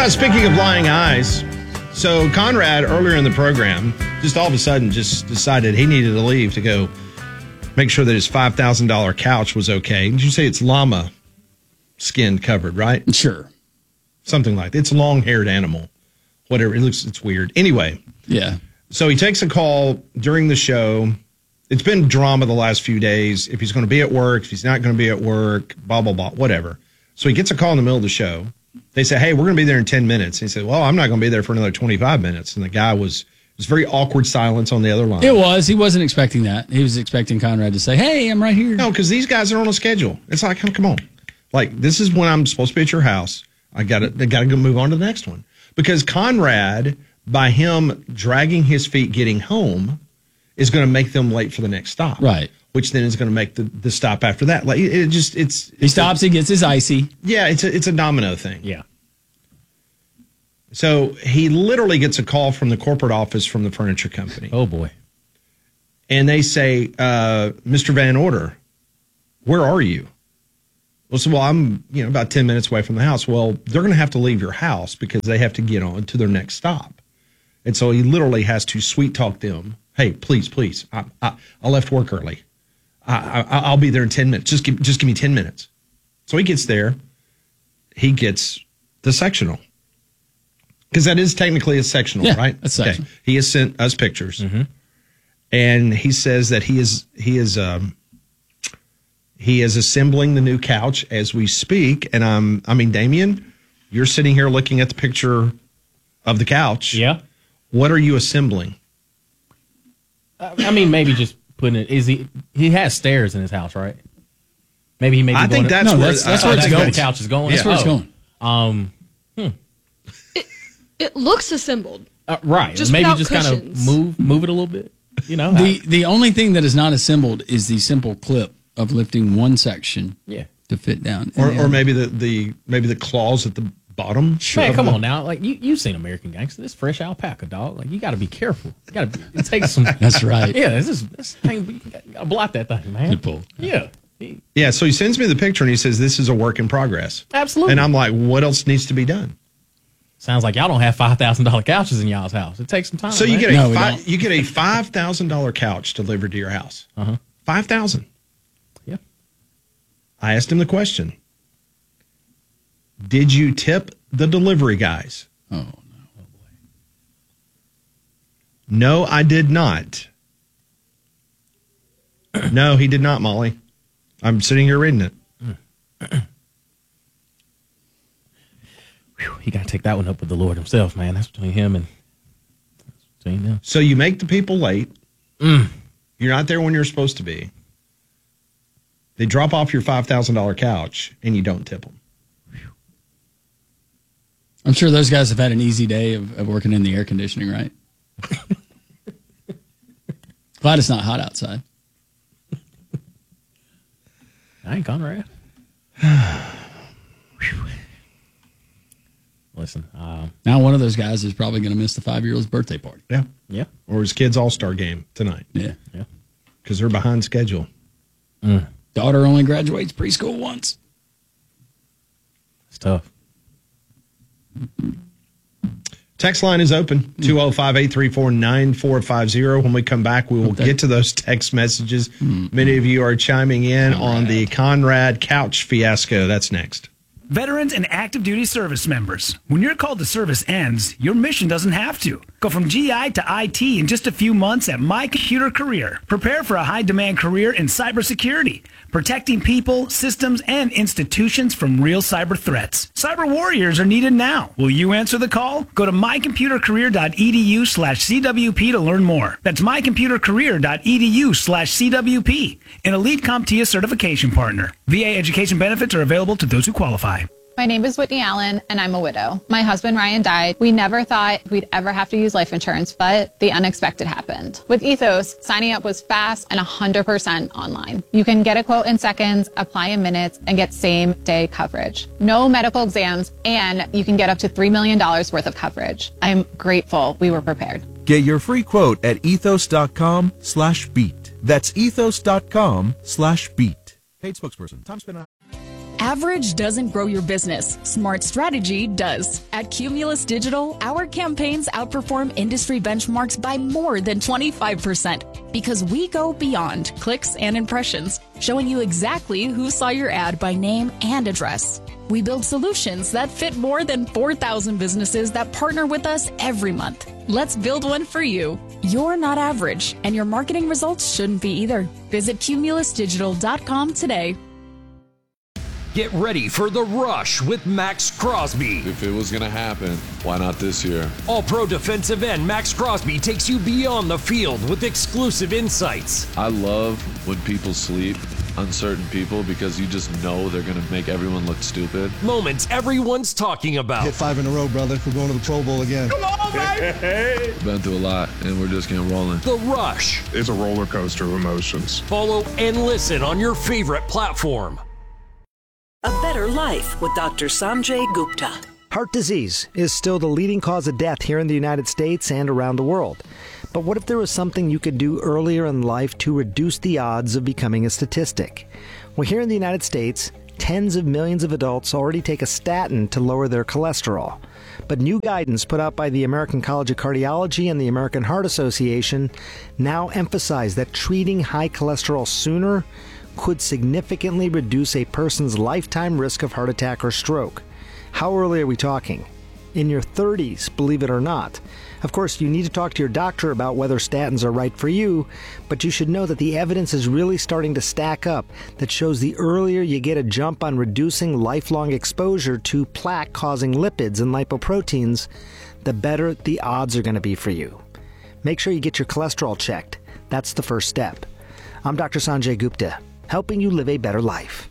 Speaking of lying eyes, so Conrad earlier in the program just all of a sudden just decided he needed to leave to go make sure that his $5,000 couch was okay. Did you say it's llama skin covered, right? Sure. Something like that. It's a long-haired animal. Whatever. It's weird. Anyway. Yeah. So he takes a call during the show. It's been drama the last few days. If he's going to be at work, if he's not going to be at work, blah, blah, blah, whatever. So he gets a call in the middle of the show. They say, hey, we're going to be there in 10 minutes. And he said, well, I'm not going to be there for another 25 minutes. And the guy was very awkward silence on the other line. It was. He wasn't expecting that. He was expecting Conrad to say, hey, I'm right here. No, because these guys are on a schedule. It's like, come on. Like, this is when I'm supposed to be at your house. They got to go move on to the next one. Because Conrad, by him dragging his feet getting home, is going to make them late for the next stop. Right. Which then is going to make the stop after that. Like he stops, he gets his icy. Yeah, it's a domino thing. Yeah. So he literally gets a call from the corporate office from the furniture company. Oh boy. And they say, Mr. Van Order, where are you? Well, I'm about 10 minutes away from the house. Well, they're going to have to leave your house because they have to get on to their next stop. And so he literally has to sweet talk them. Hey, please, I left work early. I'll be there in 10 minutes. Just give me 10 minutes. So he gets there. He gets the sectional. Because that is technically a sectional, right? That's sectional. Okay. He has sent us pictures. Mm-hmm. And he says that he is assembling the new couch as we speak. And Damien, you're sitting here looking at the picture of the couch. Yeah. What are you assembling? Maybe just putting it. He has stairs in his house, right? Maybe he may be I think that's where it's going. The couch is going. That's where it's going. It looks assembled. Right. Just maybe without just cushions. kind of move it a little bit. The only thing that is not assembled is the simple clip of lifting one section to fit down. Or maybe the claws at the bottom. Man, come on now. Like you've seen American Gangster. This fresh alpaca, dog. Like you got to be careful. It takes some. That's right. Yeah, this thing. You got to block that thing, man. Good pull. Yeah. Yeah. So he sends me the picture and he says this is a work in progress. Absolutely. And I'm like, what else needs to be done? Sounds like y'all don't have $5,000 couches in y'all's house. It takes some time. So you get a $5,000 couch delivered to your house. $5,000. Yeah. I asked him the question. Did you tip the delivery guys? Oh, no. Oh, boy. No, I did not. No, he did not, Molly. I'm sitting here reading it. He got to take that one up with the Lord himself, man. That's between him and them. So you make the people late. You're not there when you're supposed to be. They drop off your $5,000 couch, and you don't tip them. I'm sure those guys have had an easy day of working in the air conditioning, right? Glad it's not hot outside. I ain't Conrad. Listen. Now one of those guys is probably going to miss the 5-year-old's birthday party. Yeah. Yeah. Or his kid's all-star game tonight. Yeah. Yeah. Because they're behind schedule. Daughter only graduates preschool once. It's tough. Text line is open, 205-834-9450. When we come back, we will get to those text messages. Many of you are chiming in on the Conrad couch fiasco. That's next. Veterans and active duty service members. When your call to service ends, your mission doesn't have to. Go from GI to IT in just a few months at My Computer Career. Prepare for a high-demand career in cybersecurity, protecting people, systems, and institutions from real cyber threats. Cyber warriors are needed now. Will you answer the call? Go to mycomputercareer.edu/CWP to learn more. That's mycomputercareer.edu/CWP, an elite CompTIA certification partner. VA education benefits are available to those who qualify. My name is Whitney Allen, and I'm a widow. My husband, Ryan, died. We never thought we'd ever have to use life insurance, but the unexpected happened. With Ethos, signing up was fast and 100% online. You can get a quote in seconds, apply in minutes, and get same-day coverage. No medical exams, and you can get up to $3 million worth of coverage. I'm grateful we were prepared. Get your free quote at ethos.com/beat. That's ethos.com/beat. Paid spokesperson, Tom Spinner. Average doesn't grow your business. Smart strategy does. At Cumulus Digital, our campaigns outperform industry benchmarks by more than 25% because we go beyond clicks and impressions, showing you exactly who saw your ad by name and address. We build solutions that fit more than 4,000 businesses that partner with us every month. Let's build one for you. You're not average, and your marketing results shouldn't be either. Visit cumulusdigital.com today. Get ready for The Rush with Max Crosby. If it was going to happen, why not this year? All-pro defensive end Max Crosby takes you beyond the field with exclusive insights. I love when people sleep on certain people because you just know they're going to make everyone look stupid. Moments everyone's talking about. Hit 5 in a row, brother. We're going to the Pro Bowl again. Come on, baby! Been through a lot, and we're just getting rolling. The Rush. It's a roller coaster of emotions. Follow and listen on your favorite platform. A Better Life with Dr. Sanjay Gupta. Heart disease is still the leading cause of death here in the United States and around the world. But what if there was something you could do earlier in life to reduce the odds of becoming a statistic? Well, here in the United States, tens of millions of adults already take a statin to lower their cholesterol. But new guidance put out by the American College of Cardiology and the American Heart Association now emphasize that treating high cholesterol sooner could significantly reduce a person's lifetime risk of heart attack or stroke. How early are we talking? In your 30s, believe it or not. Of course, you need to talk to your doctor about whether statins are right for you, but you should know that the evidence is really starting to stack up that shows the earlier you get a jump on reducing lifelong exposure to plaque-causing lipids and lipoproteins, the better the odds are going to be for you. Make sure you get your cholesterol checked. That's the first step. I'm Dr. Sanjay Gupta, helping you live a better life.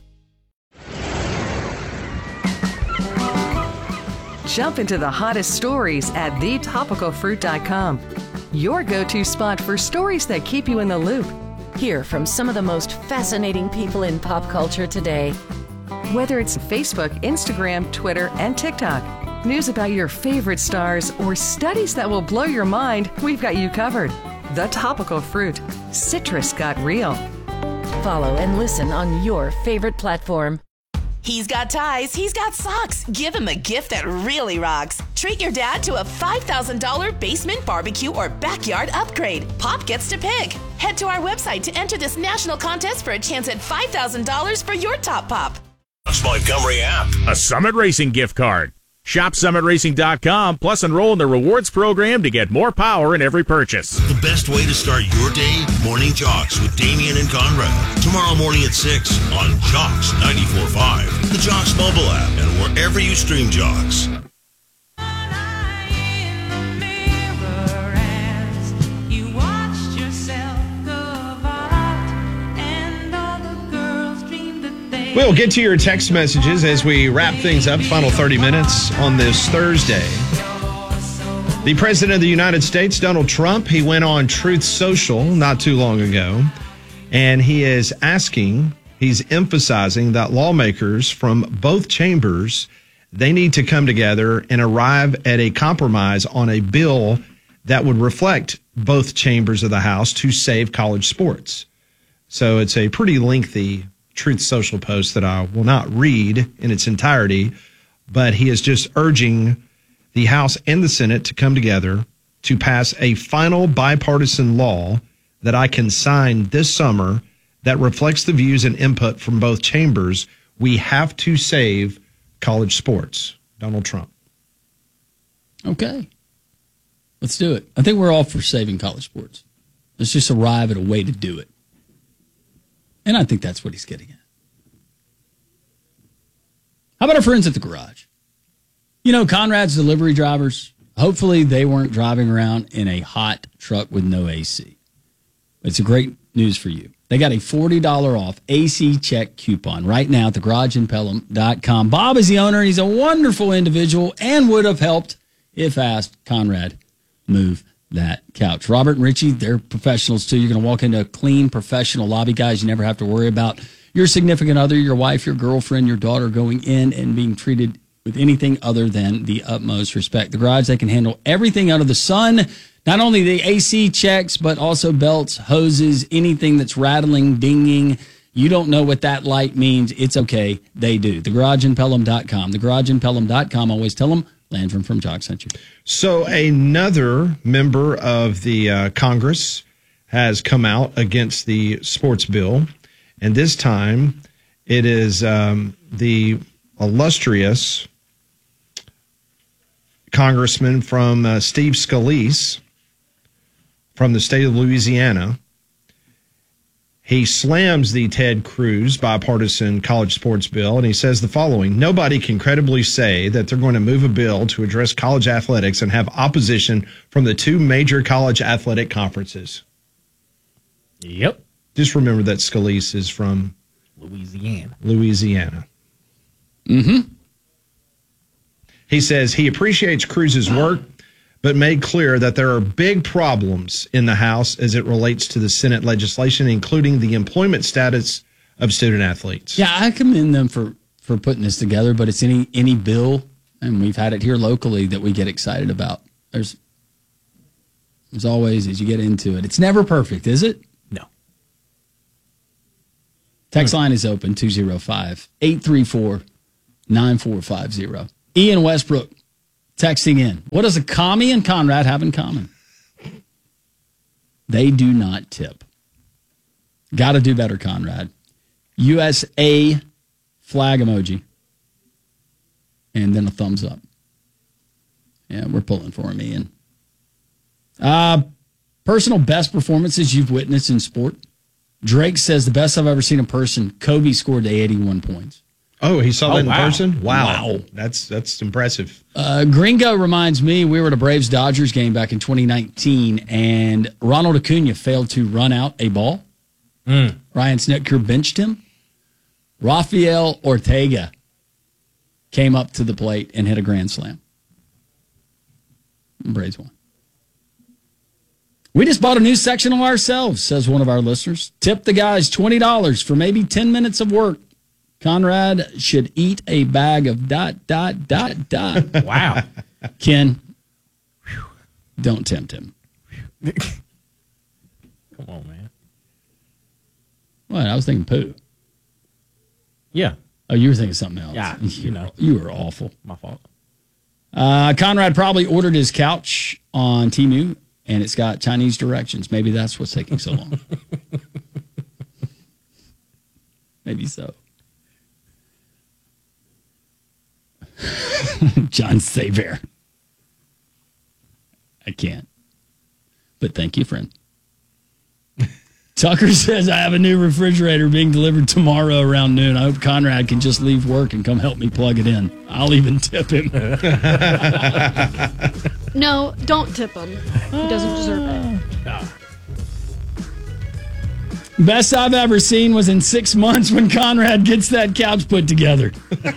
Jump into the hottest stories at thetopicalfruit.com. Your go-to spot for stories that keep you in the loop. Hear from some of the most fascinating people in pop culture today. Whether it's Facebook, Instagram, Twitter, and TikTok, news about your favorite stars, or studies that will blow your mind, we've got you covered. The Topical Fruit. Citrus got real. Follow and listen on your favorite platform. He's got ties, he's got socks. Give him a gift that really rocks. Treat your dad to a $5,000 basement barbecue or backyard upgrade. Pop gets to pick. Head to our website to enter this national contest for a chance at $5,000 for your top pop. Montgomery app. A Summit Racing gift card. Shop SummitRacing.com, plus enroll in the rewards program to get more power in every purchase. The best way to start your day, Morning Jocks with Damian and Conrad. Tomorrow morning at 6 on Jocks 94.5, the Jocks mobile app, and wherever you stream Jocks. We'll get to your text messages as we wrap things up, final 30 minutes on this Thursday. The President of the United States, Donald Trump, he went on Truth Social not too long ago, and he is he's emphasizing that lawmakers from both chambers, they need to come together and arrive at a compromise on a bill that would reflect both chambers of the House to save college sports. So it's a pretty lengthy Truth Social post that I will not read in its entirety, but he is just urging the House and the Senate to come together to pass a final bipartisan law that I can sign this summer that reflects the views and input from both chambers. We have to save college sports. Donald Trump. Okay. Let's do it. I think we're all for saving college sports. Let's just arrive at a way to do it. And I think that's what he's getting at. How about our friends at the garage? You know, Conrad's delivery drivers, hopefully they weren't driving around in a hot truck with no AC. It's a great news for you. They got a $40 off AC check coupon right now at thegarageandpelham.com. Bob is the owner. He's a wonderful individual and would have helped, if asked, Conrad move that couch. Robert and Richie, they're professionals too. You're going to walk into a clean, professional lobby, guys. You never have to worry about your significant other, your wife, your girlfriend, your daughter going in and being treated with anything other than the utmost respect. The garage, they can handle everything under the sun, not only the AC checks, but also belts, hoses, anything that's rattling, dinging. You don't know what that light means. It's okay. They do. TheGarageandPelham.com. TheGarageandPelham.com. Always tell them Landrum from Jock sent you. So another member of the Congress has come out against the sports bill, and this time it is the illustrious Congressman from Steve Scalise from the state of Louisiana. He slams the Ted Cruz bipartisan college sports bill, and he says the following: nobody can credibly say that they're going to move a bill to address college athletics and have opposition from the two major college athletic conferences. Yep. Just remember that Scalise is from Louisiana. Mm-hmm. He says he appreciates Cruz's work, but made clear that there are big problems in the House as it relates to the Senate legislation, including the employment status of student athletes. Yeah, I commend them for putting this together, but it's any bill, and we've had it here locally, that we get excited about. There's always, as you get into it, it's never perfect, is it? No. Text line is open, 205-834-9450. Ian Westbrook texting in. What does a commie and Conrad have in common? They do not tip. Got to do better, Conrad. USA flag emoji. And then a thumbs up. Yeah, we're pulling for him, Ian. Personal best performances you've witnessed in sport. Drake says the best I've ever seen in person. Kobe scored 81 points. Oh, he saw that in wow. person? Wow. That's impressive. Gringo reminds me we were at a Braves-Dodgers game back in 2019, and Ronald Acuna failed to run out a ball. Ryan Snitker benched him. Rafael Ortega came up to the plate and hit a grand slam. Braves won. We just bought a new sectional ourselves, says one of our listeners. Tip the guys $20 for maybe 10 minutes of work. Conrad should eat a bag of ... Wow. Ken, don't tempt him. Come on, man. What? I was thinking poo. Yeah. Oh, you were thinking something else. Yeah, You were awful. My fault. Conrad probably ordered his couch on Temu, and it's got Chinese directions. Maybe that's what's taking so long. Maybe so. John Saver. I can't. But thank you, friend. Tucker says, I have a new refrigerator being delivered tomorrow around noon. I hope Conrad can just leave work and come help me plug it in. I'll even tip him. No, don't tip him. He doesn't deserve it. No. Best I've ever seen was in 6 months when Conrad gets that couch put together.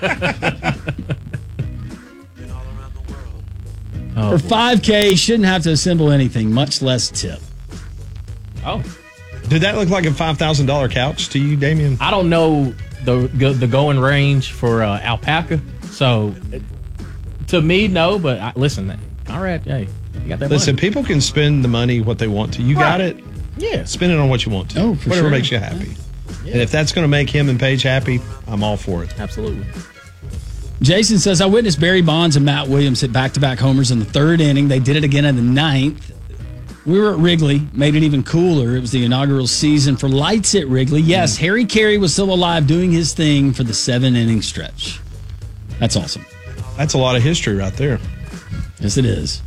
For $5K, shouldn't have to assemble anything, much less tip. Oh. Did that look like a $5,000 couch to you, Damien? I don't know the going range for alpaca. So, to me, no. But listen, Conrad, hey, you got that Listen, money. people can spend the money what they want to. You got it? Yeah. Spend it on what you want to. Oh, for Whatever sure. makes you happy. Yeah. And if that's going to make him and Paige happy, I'm all for it. Absolutely. Jason says, I witnessed Barry Bonds and Matt Williams hit back-to-back homers in the third inning. They did it again in the ninth. We were at Wrigley, made it even cooler. It was the inaugural season for Lights at Wrigley. Yes, Harry Carey was still alive doing his thing for the 7-inning stretch. That's awesome. That's a lot of history right there. Yes, it is.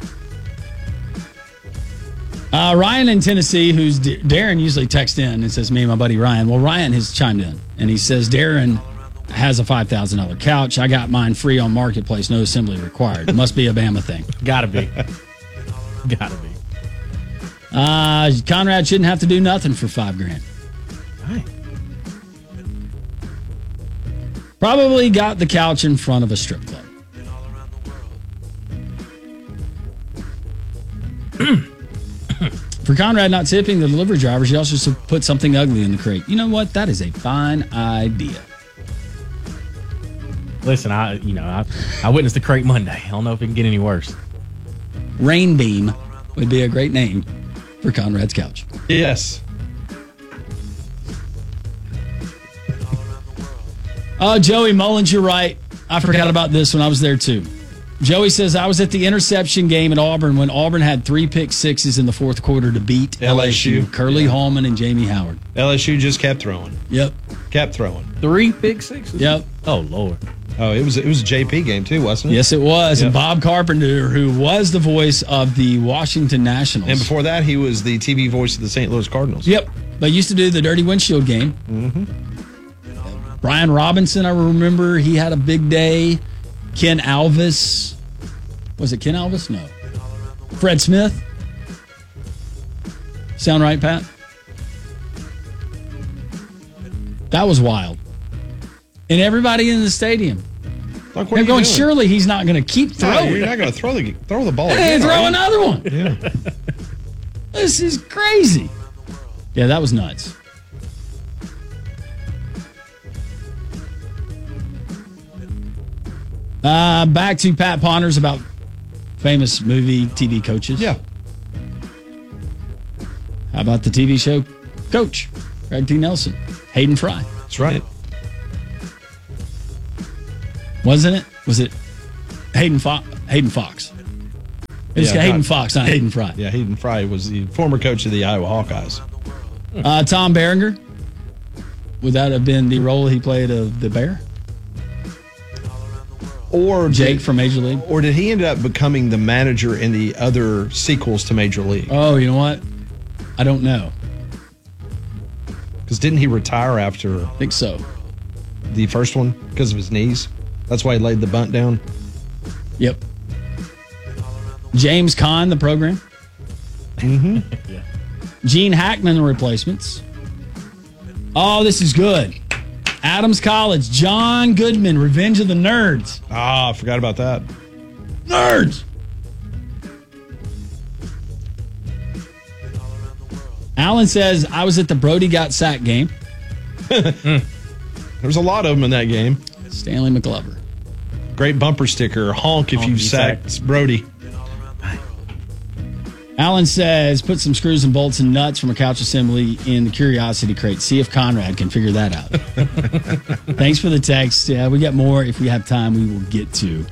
Ryan in Tennessee, who's Darren usually texts in and says, me and my buddy Ryan. Well, Ryan has chimed in, and he says, Darren has a $5,000 couch. I got mine free on Marketplace, no assembly required. Must be a Bama thing. Gotta be. Gotta be. Conrad shouldn't have to do nothing for $5,000. Right. Probably got the couch in front of a strip club. For Conrad not tipping the delivery drivers, he also should put something ugly in the crate. You know what? That is a fine idea. Listen, I witnessed the crate Monday. I don't know if it can get any worse. Rainbeam would be a great name for Conrad's couch. Yes. Oh, Joey Mullins, you're right. I forgot about this when I was there, too. Joey says, I was at the interception game at Auburn when Auburn had 3 pick sixes in the fourth quarter to beat LSU. Curly Hallman and Jamie Howard. LSU just kept throwing. Yep. Kept throwing. 3 pick sixes? Yep. Oh, Lord. Oh, it was a JP game, too, wasn't it? Yes, it was. Yep. And Bob Carpenter, who was the voice of the Washington Nationals. And before that, he was the TV voice of the St. Louis Cardinals. Yep. They used to do the Dirty Windshield game. Mm-hmm. Brian Robinson, I remember, he had a big day. Ken Alvis. Was it Ken Alvis? No. Fred Smith. Sound right, Pat? That was wild. And everybody in the stadium. Like, They're going, surely he's not going to keep throwing. No, you're not going to throw the ball Hey, again. throw right? another one. Yeah. This is crazy. Yeah, that was nuts. Back to Pat Ponders about famous movie TV coaches. Yeah. How about the TV show Coach? Greg T. Nelson. Hayden Fry. That's right. Wasn't it? Was it Hayden Fox? It was Hayden Fox, not Hayden Fry. Yeah, Hayden Fry was the former coach of the Iowa Hawkeyes. Tom Berenger. Would that have been the role he played of the Bear? Or Jake from Major League? Or did he end up becoming the manager in the other sequels to Major League? Oh, you know what? I don't know. Because didn't he retire after? I think so. The first one because of his knees. That's why he laid the bunt down. Yep. James Caan, the program. Mm-hmm. Yeah. Gene Hackman, the replacements. Oh, this is good. Adams College, John Goodman, Revenge of the Nerds. Ah, I forgot about that. Nerds! Alan says, I was at the Brody got sacked game. There's a lot of them in that game. Stanley McGlover. Great bumper sticker. Honk if you sacked Brody. Alan says, put some screws and bolts and nuts from a couch assembly in the Curiosity crate. See if Conrad can figure that out. Thanks for the text. Yeah, we got more. If we have time, we will get to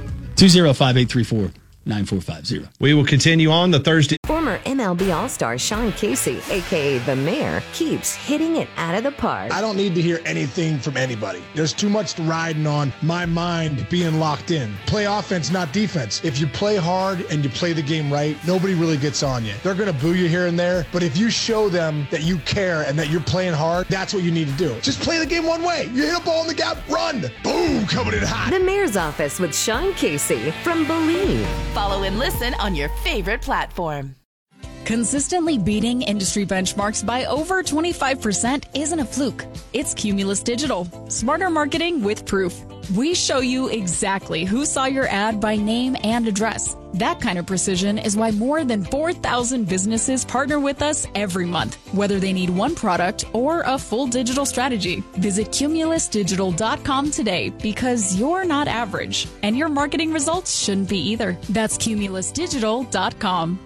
205-834-9450. We will continue on the Thursday. Former MLB All-Star Sean Casey, a.k.a. The Mayor, keeps hitting it out of the park. I don't need to hear anything from anybody. There's too much riding on my mind being locked in. Play offense, not defense. If you play hard and you play the game right, nobody really gets on you. They're going to boo you here and there, but if you show them that you care and that you're playing hard, that's what you need to do. Just play the game one way. You hit a ball in the gap, run. Boom, coming in hot. The Mayor's Office with Sean Casey from Believe. Follow and listen on your favorite platform. Consistently beating industry benchmarks by over 25% isn't a fluke. It's Cumulus Digital. Smarter marketing with proof. We show you exactly who saw your ad by name and address. That kind of precision is why more than 4,000 businesses partner with us every month, whether they need one product or a full digital strategy. Visit cumulusdigital.com today because you're not average, and your marketing results shouldn't be either. That's cumulusdigital.com.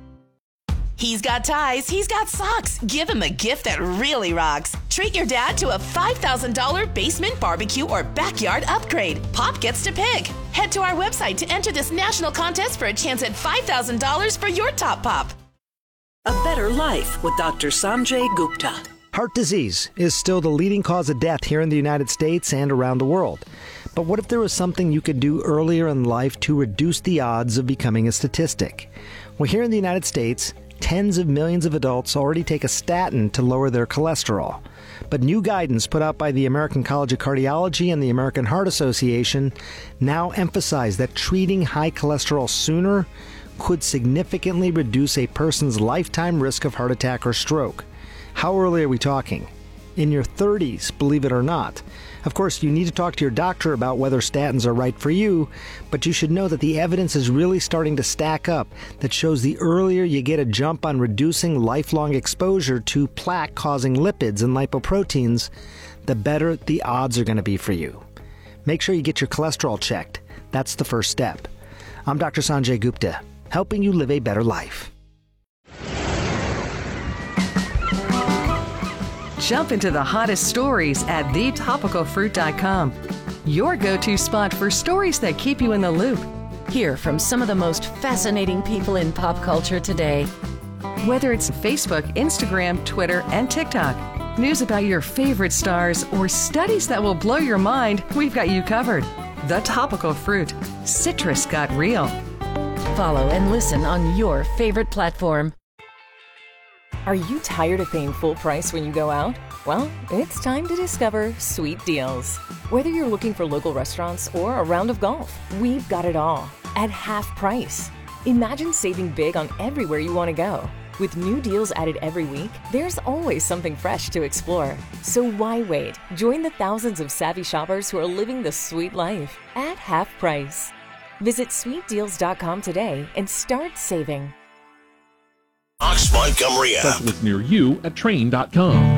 He's got ties, he's got socks. Give him a gift that really rocks. Treat your dad to a $5,000 basement barbecue or backyard upgrade. Pop gets to pick. Head to our website to enter this national contest for a chance at $5,000 for your top pop. A better life with Dr. Sanjay Gupta. Heart disease is still the leading cause of death here in the United States and around the world. But what if there was something you could do earlier in life to reduce the odds of becoming a statistic? Well, here in the United States, tens of millions of adults already take a statin to lower their cholesterol. But new guidance put out by the American College of Cardiology and the American Heart Association now emphasize that treating high cholesterol sooner could significantly reduce a person's lifetime risk of heart attack or stroke. How early are we talking? In your 30s, believe it or not. Of course, you need to talk to your doctor about whether statins are right for you, but you should know that the evidence is really starting to stack up that shows the earlier you get a jump on reducing lifelong exposure to plaque-causing lipids and lipoproteins, the better the odds are going to be for you. Make sure you get your cholesterol checked. That's the first step. I'm Dr. Sanjay Gupta, helping you live a better life. Jump into the hottest stories at thetopicalfruit.com. Your go-to spot for stories that keep you in the loop. Hear from some of the most fascinating people in pop culture today. Whether it's Facebook, Instagram, Twitter, and TikTok, news about your favorite stars, or studies that will blow your mind, we've got you covered. The Topical Fruit. Citrus got real. Follow and listen on your favorite platform. Are you tired of paying full price when you go out? Well, it's time to discover Sweet Deals. Whether you're looking for local restaurants or a round of golf, we've got it all at half price. Imagine saving big on everywhere you want to go. With new deals added every week, there's always something fresh to explore. So why wait? Join the thousands of savvy shoppers who are living the sweet life at half price. Visit sweetdeals.com today and start saving. Fox Montgomery app. Specialist near you at train.com.